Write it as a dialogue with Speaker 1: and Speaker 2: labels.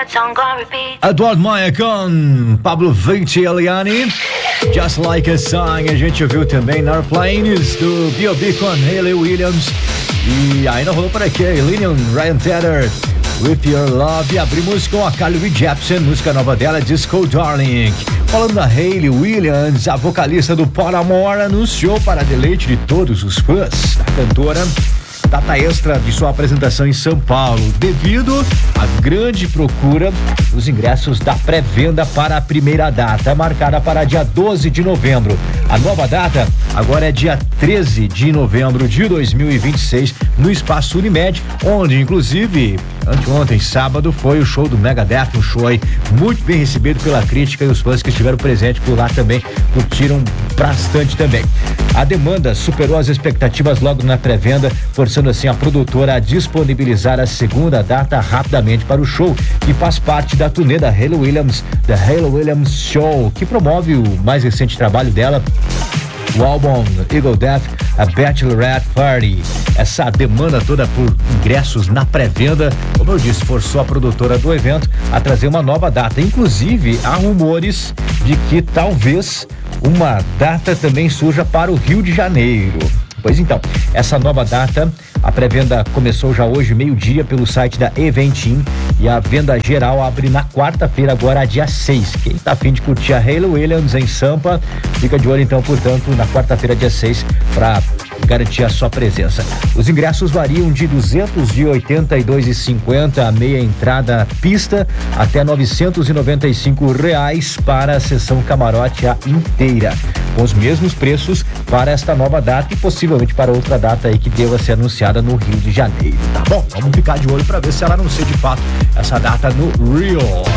Speaker 1: Eduardo Maia com Pablo Vinte e Eliane, Just Like a Song. A gente ouviu também Airplanes do B.O.B. com Hayley Williams. E ainda rolou por aqui Lilian Ryan Tedder, With Your Love. E abrimos com a Carly Rae Jepsen, música nova dela, Disco Darling. Falando da Hayley Williams, a vocalista do Paramore anunciou para deleite de todos os fãs da cantora data extra de sua apresentação em São Paulo, devido à grande procura dos ingressos da pré-venda para a primeira data, marcada para dia 12 de novembro. A nova data agora é dia 13 de novembro de 2026, no Espaço Unimed, onde inclusive anteontem, sábado, foi o show do Megadeth, um show aí muito bem recebido pela crítica, e os fãs que estiveram presentes por lá também curtiram bastante também. A demanda superou as expectativas logo na pré-venda, forçando assim a produtora a disponibilizar a segunda data rapidamente para o show, que faz parte da turnê da Hayley Williams, The Hayley Williams Show, que promove o mais recente trabalho dela, o álbum Eagle Death, a Bachelorette Party. Essa demanda toda por ingressos na pré-venda, como eu disse, forçou a produtora do evento a trazer uma nova data. Inclusive, há rumores de que talvez uma data também surja para o Rio de Janeiro. Pois então, essa nova data, a pré-venda começou já hoje, meio-dia, pelo site da Eventim, e a venda geral abre na quarta-feira, agora dia 6. Quem tá a fim de curtir a Hayley Williams em Sampa, fica de olho então, portanto, na quarta-feira, dia 6, para garantir a sua presença. Os ingressos variam de R$282,50 a meia entrada pista até R$995 para a sessão camarote a inteira, com os mesmos preços para esta nova data e possivelmente para outra data aí que deva ser anunciada no Rio de Janeiro, tá bom? Vamos ficar de olho para ver se ela anuncia de fato essa data no Rio.